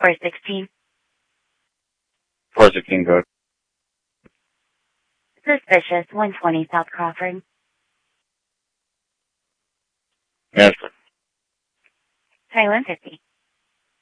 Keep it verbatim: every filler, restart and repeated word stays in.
four sixteen. four sixteen code. Suspicious, one twenty South Crawford. Yes. Sorry, one fifty.